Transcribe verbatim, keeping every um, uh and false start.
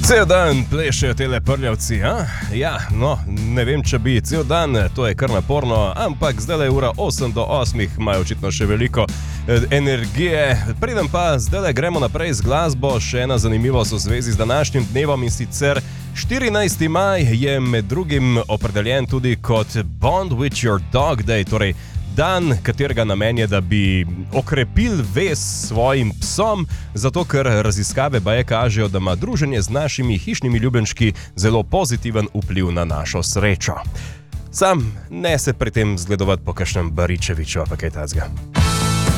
Cel dan plešejo tele prljavci, a? Ja, no, ne vem, če bi cel dan, to je kar naporno, ampak zdaj je ura osem do osmih, imajo očitno še veliko eh, energije. Preden pa zdaj gremo naprej z glasbo, še ena zanimivost v zvezi z današnjim dnevom, in sicer štirinajsti maj je med drugim opredeljen tudi kot Bond with your dog day, torej dan, katerega namen je, da bi okrepili vez s svojim psom, zato ker raziskave baje kažejo, da ima druženje z našimi hišnimi ljubljenčki zelo pozitiven vpliv na našo srečo. Sam ne se pri tem zgledovati po kakšnem Baričeviču, pa kaj tazga.